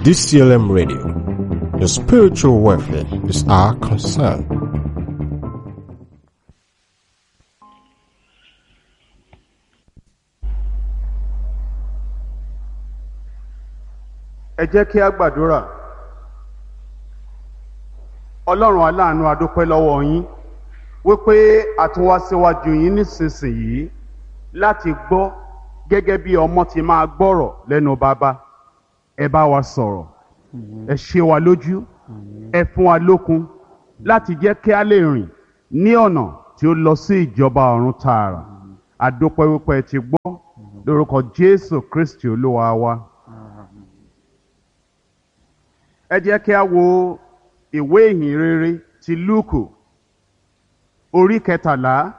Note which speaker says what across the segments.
Speaker 1: DCLM Radio. Your spiritual welfare is our concern.
Speaker 2: Ẹ jẹ́ kí a gbàdúrà. Ọlọ́run aláàánú, a dúpẹ́ lọ́wọ́ yín wípé a tún wá síwájú yín nísinsìnyí láti gbọ́ gẹ́gẹ́ bí ọmọ ti máa gbọ́rọ̀ lẹ́nu bàbá. Ẹ bá wa sọ̀rọ̀, ẹ ṣe wa lójú, ẹ fún wa lókun láti jẹ́ kí a lè rìn ní ọ̀nà tí ó lọ sí ìjọba ọ̀run tààrà. A dúpẹ́ wípé ẹ ti gbọ́ lórúkọ Jésù Kristi Olúwa wa. Ẹ jẹ́ kí a wo ìwé ìhìn rere ti Lúùkù orí 13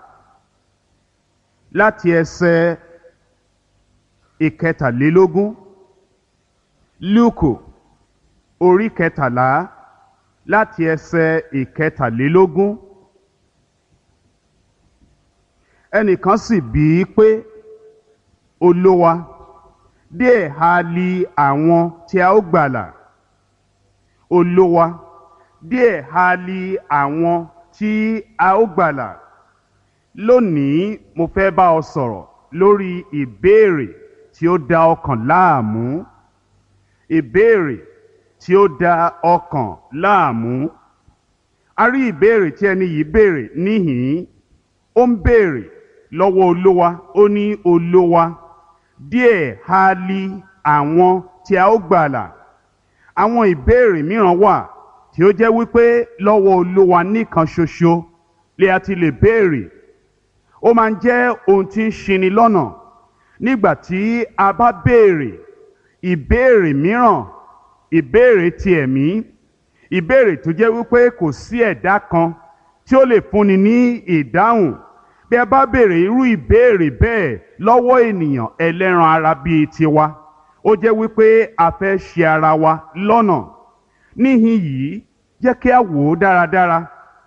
Speaker 2: láti ẹsẹ̀ 13. Lúùkù orí 13 láti ẹsẹ̀ 13. Ẹnìkan sì bí i pé, Olúwa, díẹ̀ ha li àwọn tí a ó gbàlà? Olúwa, díẹ̀ ha li àwọn tí a ó gbàlà? Lónìí mo fẹ́ bá ọ sọ̀rọ̀ lórí ìbéèrè tí ó dá ọkàn láàmú. Ìbéèrè tí ó dá ọkàn láàmú. A rí ìbéèrè tí ẹni yìí béèrè níhìn-ín. Ó ń béèrè lọ́wọ́ Olúwa. Ó ní, Olúwa, díẹ̀ ha li àwọn tí a ó gbàlà? Àwọn ìbéèrè mìíràn wà tí ó jẹ́ wípé lọ́wọ́ Olúwa nìkan ṣoṣo lè a ti lè béèrè. Ó máa ń jẹ́ ohun tí ń ṣini lọ́nà nígbà tí a bá béèrè ìbéèrè mìíràn, ìbéèrè ti ẹ̀mí, ìbéèrè tó jẹ́ wípé kò sí ẹ̀dá kan tí ó lè fúnni ní ìdáhùn. Bí a bá béèrè irú ìbéèrè bẹ́ẹ̀ lọ́wọ́ ènìyàn ẹlẹ́ran ara bíi tiwa, ó jẹ́ wípé a fẹ́ ṣì ara wa lọ́nà. Níhìn yìí, jẹ́ kí a wò ó dáradára.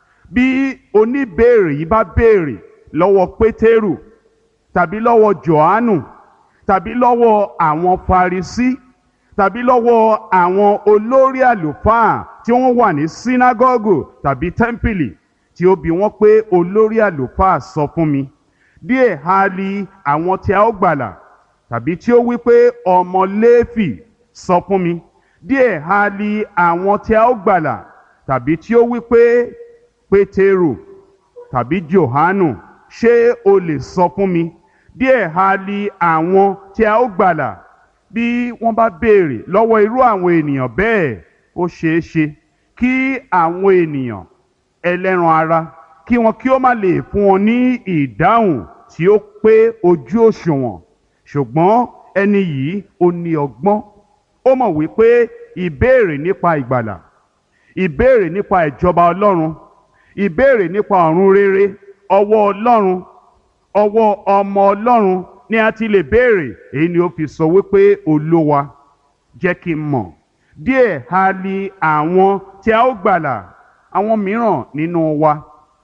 Speaker 2: Bí oníbéèrè yìí bá béèrè lọ́wọ́ Pétérù tàbí lọ́wọ́ Jòhánù tàbí lọ́wọ́ àwọn Farisí tàbí lọ́wọ́ àwọn olórí àlùfáà tí wọ́n wà ní sínágọ́gù tàbí tẹ́ḿpìlì, tí ó bi wọ́n pé, olórí àlùfáà, sọ fún mi, díẹ̀ ha li àwọn tí a ó gbàlà? Tàbí tí ó wí pé, ọmọ Léfì, sọ fún mi, díẹ̀ ha li àwọn tí a ó gbàlà? Tàbí tí ó wí pé, Pétérù tàbí Jòhánù, ṣé o lè sọ fún mi, díẹ̀ ha li àwọn tí a ó gbàlà? Bí wọ́n bá béèrè lọ́wọ́ irú àwọn ènìyàn bẹ́ẹ̀, ó ṣeé ṣe kí àwọn ènìyàn ẹlẹ́ran ara kí wọn kí ó má lè fún wọn ní ìdáhùn tí ó pé ojú òṣùwọ̀n. Ṣùgbọ́n ẹni yìí ó ní ọgbọ́n. Ó mọ̀ wípé ìbéèrè nípa ìgbàlà, ìbéèrè nípa ìjọba Ọlọ́run, ìbéèrè nípa ọ̀run rere, ọwọ́ Ọlọ́run, ọwọ́ ọmọ Ọlọ́run ni a ti lè béèrè. Èyí ni ó fi sọ wípé, Olúwa, jẹ́ kí n mọ̀, díẹ̀ ha li àwọn tí a ó gbàlà? Àwọn mìíràn nínú wa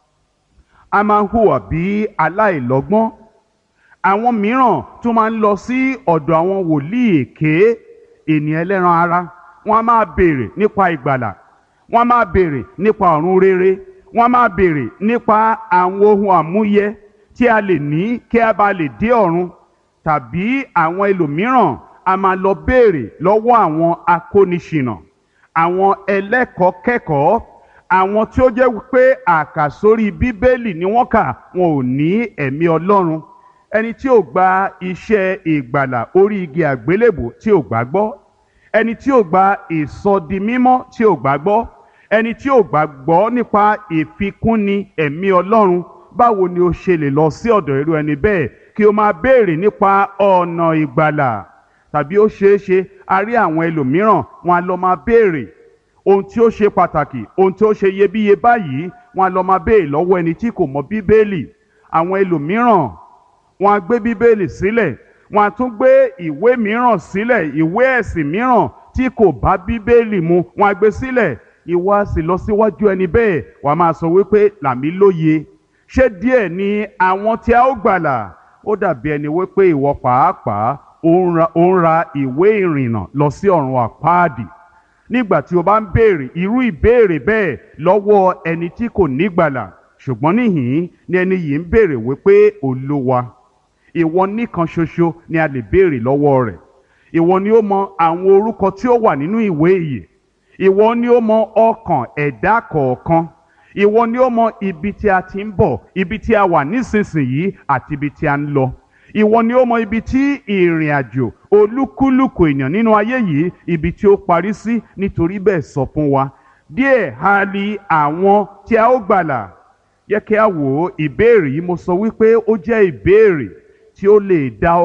Speaker 2: a máa ń hùwà bí aláìlọ́gbọ́n. Àwọn mìíràn tún máa ń lọ sí ọ̀dọ̀ àwọn wòlíì èké, ènìyàn ẹlẹ́ran ara. Wọ́n á máa béèrè nípa ìgbàlà, wọ́n á máa béèrè nípa ọ̀run rere, wọ́n á máa béèrè nípa àwọn ohun àmúyẹ tí a lè ní kí a bá lè dé ọ̀run. Tàbí àwọn ẹlòmíràn a máa lọ béèrè lọ́wọ́ àwọn akóniṣìnà, àwọn ẹlẹ́kọ̀ọ́kẹ́kọ̀ọ́, àwọn tí ó jẹ́ wípé àkàsórí Bíbélì ni wọ́n kà, wọn ò ní ẹ̀mí Ọlọ́run. Ẹni tí ò gba iṣẹ́ ìgbàlà orí igi àgbélébù tí ò gbàgbọ́, ẹni tí ò gba ìsọdimímọ́ tí ò gbàgbọ́, ẹni tí ò gbàgbọ́ nípa ìfikúnni ẹ̀mí Ọlọ́run, báwo ni o ṣe lè lọ sí ọ̀dọ̀ irú ẹni bẹ́ẹ̀ kí o máa béèrè nípa ọ̀nà ìgbàlà? Tàbí ó ṣeé ṣe a rí àwọn ẹlòmíràn, wọn á lọ máa béèrè ohun tí ó ṣe pàtàkì, ohun tí ó ṣe iyebíye báyìí, wọn á lọ máa béèrè lọ́wọ́ ẹni tí kò mọ Bíbélì. Àwọn ẹlòmíràn wọn á gbé Bíbélì sílẹ̀, wọn á tún gbé ìwé mìíràn sílẹ̀, ìwé ẹ̀sìn mìíràn tí kò bá Bíbélì mu, wọn á gbé sílẹ̀. Ìwọ á sì lọ síwájú ẹni bẹ́ẹ̀, wàá máa sọ wípé, là mí lóye, ṣé díẹ̀ ni àwọn tí a ó gbàlà? Ó dàbí ẹni wípé ìwọ pàápàá ó ń ra ìwé ìrìnnà lọ sí ọ̀run àpáàdì. nígbà tí o bá ń béèrè irú ìbéèrè bẹ́ẹ̀ lọ́wọ́ ẹni tí kò nígbàlà. Ṣùgbọ́n níhìn-ín ni ẹni yìí ń béèrè wípé Olúwa, ìwọ nìkan ṣoṣo ni a lè béèrè lọ́wọ́ rẹ̀. Ìwọ ni ó mọ àwọn orúkọ tí ó wà nínú ìwé ìyè. Ìwọ ni ó mọ ọkàn ẹ̀dá kọ̀ọ̀kan. Ìwọ ni ó mọ ibi tí a ti ń bọ̀, ibi tí a wà nísinsìnyí àti ibi tí a ń lọ. Ìwọ ni ó mọ ibi tí ìrìn àjò olúkúlùkù èèyàn nínú ayé yìí ibi tí ó parí sí. Nítorí bẹ́ẹ̀ sọ fún wa díẹ̀ ha li àwọn tí a ó gbàlà. Yẹ kí a wò ó, ìbéèrè yìí mo sọ wípé ó jẹ́ ìbéèrè tí ó lè dá